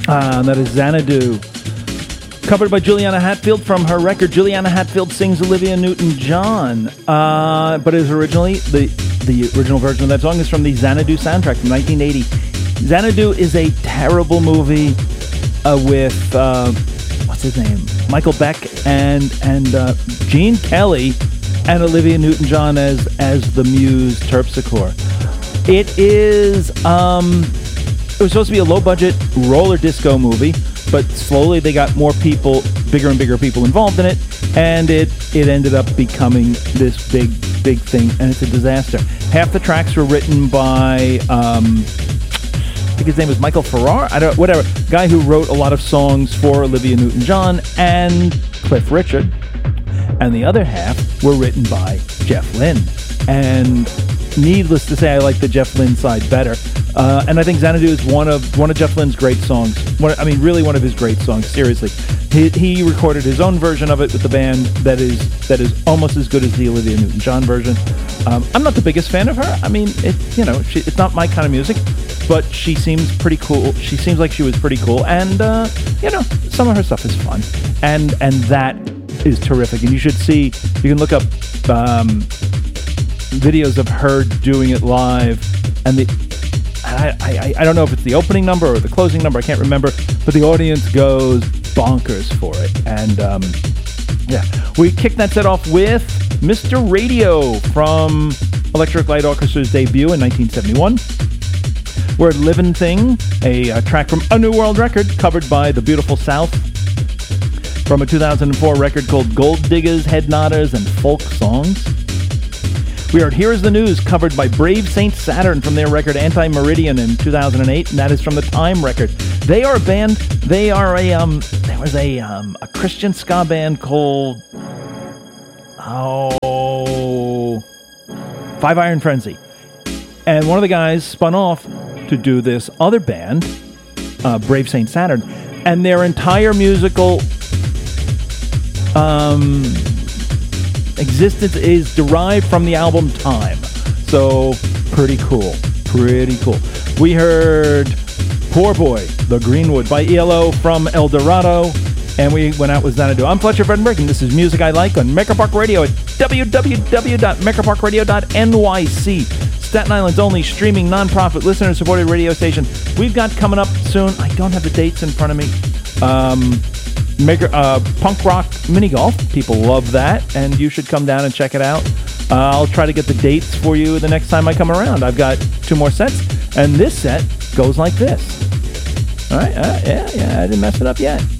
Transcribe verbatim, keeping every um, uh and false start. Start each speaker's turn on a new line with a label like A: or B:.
A: Uh, that is Xanadu. Covered by Juliana Hatfield from her record Juliana Hatfield Sings Olivia Newton-John. Uh, but it was originally, the, the original version of that song is from the Xanadu soundtrack from nineteen eighty. Xanadu is a terrible movie uh, with, uh, what's his name? Michael Beck and and uh, Gene Kelly and Olivia Newton-John as, as the muse Terpsichore. It is, um, it was supposed to be a low-budget roller disco movie, but slowly they got more people, bigger and bigger people involved in it, and it, it ended up becoming this big, big thing, and it's a disaster. Half the tracks were written by, um, I think his name was Michael Farrar, I don't, whatever, guy who wrote a lot of songs for Olivia Newton-John and Cliff Richard, and the other half were written by Jeff Lynne. And needless to say, I like the Jeff Lynne side better. Uh, and I think Xanadu is one of one of Jeff Lynne's great songs. One, I mean, really one of his great songs. Seriously, he, he recorded his own version of it with the band that is that is almost as good as the Olivia Newton-John version. Um, I'm not the biggest fan of her. I mean, it, you know, she, it's not my kind of music, but she seems pretty cool. She seems like she was pretty cool, and uh, you know, some of her stuff is fun, and and that is terrific. And you should see. You can look up um, videos of her doing it live, and the. I, I, I don't know if it's the opening number or the closing number, I can't remember, but the audience goes bonkers for it. And um, yeah, we kicked that set off with Mister Radio from Electric Light Orchestra's debut in nineteen seventy-one. We're Livin' Thing, a, a track from A New World Record covered by The Beautiful South from a two thousand four record called Gold Diggers, Head Nodders, and Folk Songs. We heard Here's the News, covered by Brave Saint Saturn from their record Anti-Meridian in two thousand eight, and that is from the Time record. They are a band, they are a, um, there was a, um, a Christian ska band called, oh, Five Iron Frenzy. And one of the guys spun off to do this other band, uh, Brave Saint Saturn, and their entire musical, um... existence is derived from the album Time. So, pretty cool. Pretty cool. We heard Poor Boy, The Greenwood by E L O from El Dorado, and we went out with Xanadu. I'm Fletcher Fredenberg, and this is Music I Like on Maker Park Radio at w w w dot maker park radio dot n y c. Staten Island's only streaming non-profit listener-supported radio station. We've got coming up soon, I don't have the dates in front of me, um... Maker, uh, punk rock mini golf. People love that, and you should come down and check it out. Uh, I'll try to get the dates for you the next time I come around. I've got two more sets, and this set goes like this. All right, uh, yeah, yeah, I didn't mess it up yet.